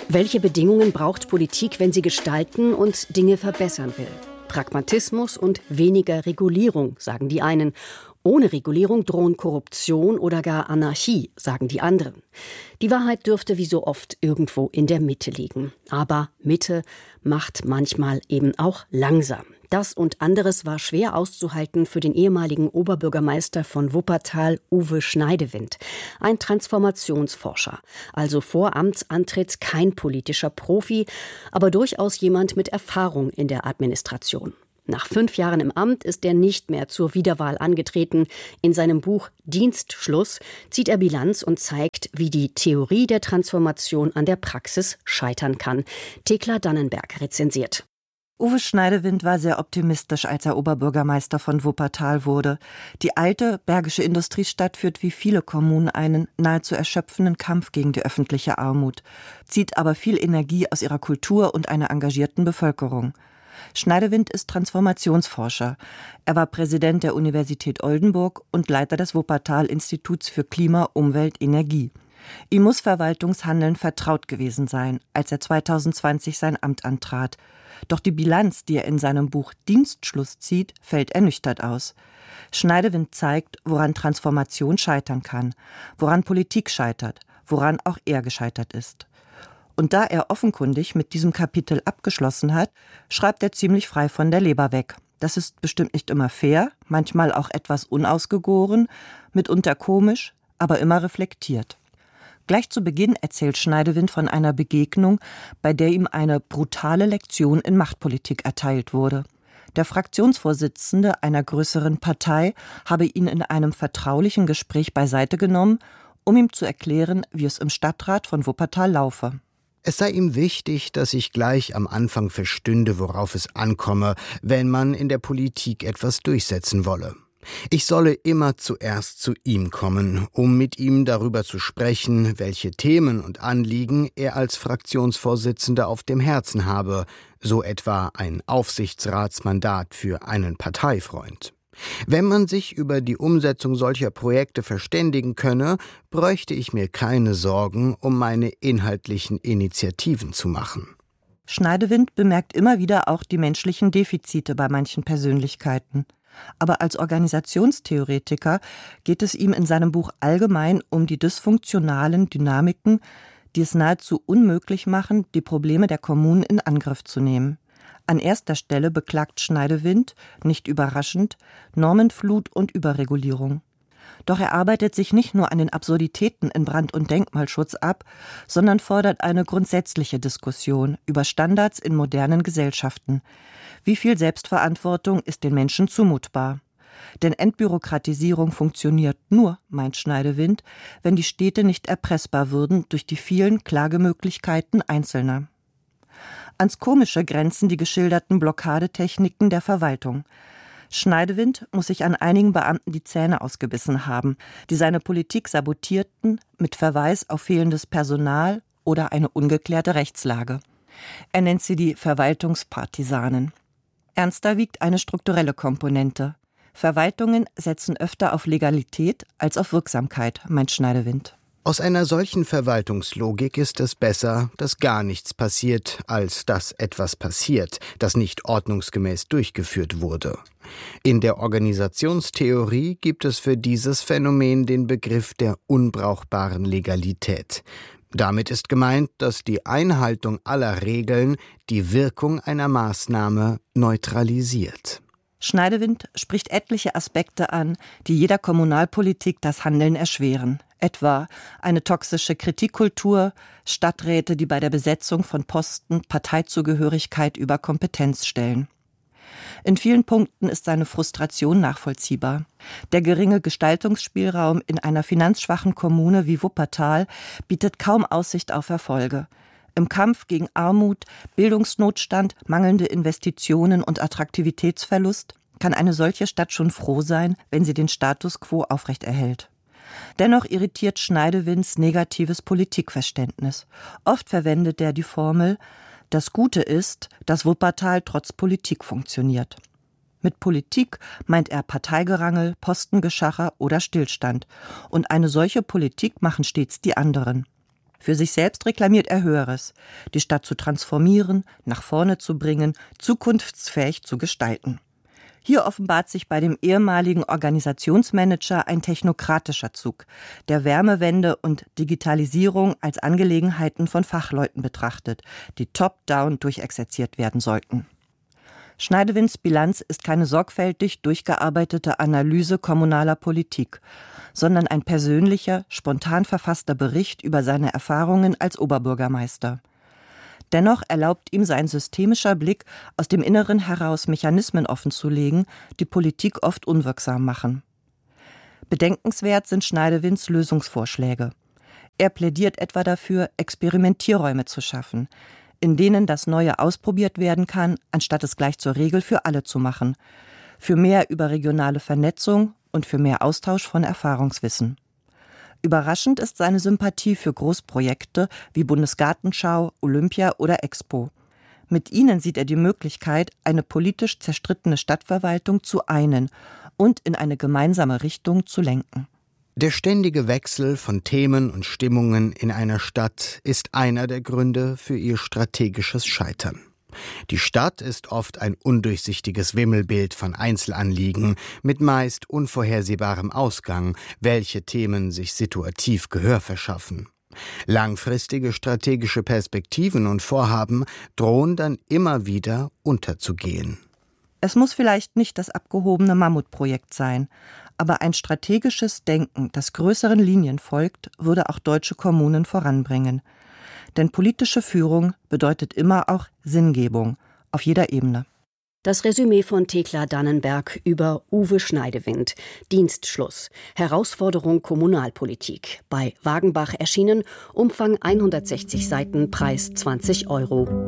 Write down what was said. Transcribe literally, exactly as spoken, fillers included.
Welche Bedingungen braucht Politik, wenn sie gestalten und Dinge verbessern will? Pragmatismus und weniger Regulierung, sagen die einen. Ohne Regulierung drohen Korruption oder gar Anarchie, sagen die anderen. Die Wahrheit dürfte wie so oft irgendwo in der Mitte liegen. Aber Mitte macht manchmal eben auch langsam. Das und anderes war schwer auszuhalten für den ehemaligen Oberbürgermeister von Wuppertal, Uwe Schneidewind. Ein Transformationsforscher, also vor Amtsantritt kein politischer Profi, aber durchaus jemand mit Erfahrung in der Administration. Nach fünf Jahren im Amt ist er nicht mehr zur Wiederwahl angetreten. In seinem Buch Dienstschluss zieht er Bilanz und zeigt, wie die Theorie der Transformation an der Praxis scheitern kann. Thekla Dannenberg rezensiert. Uwe Schneidewind war sehr optimistisch, als er Oberbürgermeister von Wuppertal wurde. Die alte bergische Industriestadt führt wie viele Kommunen einen nahezu erschöpfenden Kampf gegen die öffentliche Armut, zieht aber viel Energie aus ihrer Kultur und einer engagierten Bevölkerung. Schneidewind ist Transformationsforscher. Er war Präsident der Universität Oldenburg und Leiter des Wuppertal-Instituts für Klima, Umwelt, Energie. Ihm muss Verwaltungshandeln vertraut gewesen sein, als er zweitausendzwanzig sein Amt antrat. Doch die Bilanz, die er in seinem Buch Dienstschluss zieht, fällt ernüchtert aus. Schneidewind zeigt, woran Transformation scheitern kann, woran Politik scheitert, woran auch er gescheitert ist. Und da er offenkundig mit diesem Kapitel abgeschlossen hat, schreibt er ziemlich frei von der Leber weg. Das ist bestimmt nicht immer fair, manchmal auch etwas unausgegoren, mitunter komisch, aber immer reflektiert. Gleich zu Beginn erzählt Schneidewind von einer Begegnung, bei der ihm eine brutale Lektion in Machtpolitik erteilt wurde. Der Fraktionsvorsitzende einer größeren Partei habe ihn in einem vertraulichen Gespräch beiseite genommen, um ihm zu erklären, wie es im Stadtrat von Wuppertal laufe. Es sei ihm wichtig, dass ich gleich am Anfang verstünde, worauf es ankomme, wenn man in der Politik etwas durchsetzen wolle. Ich solle immer zuerst zu ihm kommen, um mit ihm darüber zu sprechen, welche Themen und Anliegen er als Fraktionsvorsitzender auf dem Herzen habe, so etwa ein Aufsichtsratsmandat für einen Parteifreund. Wenn man sich über die Umsetzung solcher Projekte verständigen könne, bräuchte ich mir keine Sorgen um meine inhaltlichen Initiativen zu machen. Schneidewind bemerkt immer wieder auch die menschlichen Defizite bei manchen Persönlichkeiten. Aber als Organisationstheoretiker geht es ihm in seinem Buch allgemein um die dysfunktionalen Dynamiken, die es nahezu unmöglich machen, die Probleme der Kommunen in Angriff zu nehmen. An erster Stelle beklagt Schneidewind, nicht überraschend, Normenflut und Überregulierung. Doch er arbeitet sich nicht nur an den Absurditäten in Brand- und Denkmalschutz ab, sondern fordert eine grundsätzliche Diskussion über Standards in modernen Gesellschaften. Wie viel Selbstverantwortung ist den Menschen zumutbar? Denn Entbürokratisierung funktioniert nur, meint Schneidewind, wenn die Städte nicht erpressbar würden durch die vielen Klagemöglichkeiten Einzelner. Ans Komische grenzen die geschilderten Blockadetechniken der Verwaltung. Schneidewind muss sich an einigen Beamten die Zähne ausgebissen haben, die seine Politik sabotierten, mit Verweis auf fehlendes Personal oder eine ungeklärte Rechtslage. Er nennt sie die Verwaltungspartisanen. Ernster wiegt eine strukturelle Komponente. Verwaltungen setzen öfter auf Legalität als auf Wirksamkeit, meint Schneidewind. Aus einer solchen Verwaltungslogik ist es besser, dass gar nichts passiert, als dass etwas passiert, das nicht ordnungsgemäß durchgeführt wurde. In der Organisationstheorie gibt es für dieses Phänomen den Begriff der unbrauchbaren Legalität. Damit ist gemeint, dass die Einhaltung aller Regeln die Wirkung einer Maßnahme neutralisiert. Schneidewind spricht etliche Aspekte an, die jeder Kommunalpolitik das Handeln erschweren. Etwa eine toxische Kritikkultur, Stadträte, die bei der Besetzung von Posten Parteizugehörigkeit über Kompetenz stellen. In vielen Punkten ist seine Frustration nachvollziehbar. Der geringe Gestaltungsspielraum in einer finanzschwachen Kommune wie Wuppertal bietet kaum Aussicht auf Erfolge. Im Kampf gegen Armut, Bildungsnotstand, mangelnde Investitionen und Attraktivitätsverlust kann eine solche Stadt schon froh sein, wenn sie den Status quo aufrechterhält. Dennoch irritiert Schneidewinds negatives Politikverständnis. Oft verwendet er die Formel: Das Gute ist, dass Wuppertal trotz Politik funktioniert. Mit Politik meint er Parteigerangel, Postengeschacher oder Stillstand. Und eine solche Politik machen stets die anderen. Für sich selbst reklamiert er Höheres: die Stadt zu transformieren, nach vorne zu bringen, zukunftsfähig zu gestalten. Hier offenbart sich bei dem ehemaligen Organisationsmanager ein technokratischer Zug, der Wärmewende und Digitalisierung als Angelegenheiten von Fachleuten betrachtet, die top-down durchexerziert werden sollten. Schneidewinds Bilanz ist keine sorgfältig durchgearbeitete Analyse kommunaler Politik, sondern ein persönlicher, spontan verfasster Bericht über seine Erfahrungen als Oberbürgermeister. Dennoch erlaubt ihm sein systemischer Blick, aus dem Inneren heraus Mechanismen offenzulegen, die Politik oft unwirksam machen. Bedenkenswert sind Schneidewinds Lösungsvorschläge. Er plädiert etwa dafür, Experimentierräume zu schaffen, in denen das Neue ausprobiert werden kann, anstatt es gleich zur Regel für alle zu machen, für mehr überregionale Vernetzung und für mehr Austausch von Erfahrungswissen. Überraschend ist seine Sympathie für Großprojekte wie Bundesgartenschau, Olympia oder Expo. Mit ihnen sieht er die Möglichkeit, eine politisch zerstrittene Stadtverwaltung zu einen und in eine gemeinsame Richtung zu lenken. Der ständige Wechsel von Themen und Stimmungen in einer Stadt ist einer der Gründe für ihr strategisches Scheitern. Die Stadt ist oft ein undurchsichtiges Wimmelbild von Einzelanliegen mit meist unvorhersehbarem Ausgang, welche Themen sich situativ Gehör verschaffen. Langfristige strategische Perspektiven und Vorhaben drohen dann immer wieder unterzugehen. Es muss vielleicht nicht das abgehobene Mammutprojekt sein, aber ein strategisches Denken, das größeren Linien folgt, würde auch deutsche Kommunen voranbringen. Denn politische Führung bedeutet immer auch Sinngebung auf jeder Ebene. Das Resümee von Thekla Dannenberg über Uwe Schneidewind. Dienstschluss. Herausforderung Kommunalpolitik. Bei Wagenbach erschienen. Umfang hundertsechzig Seiten, Preis zwanzig Euro.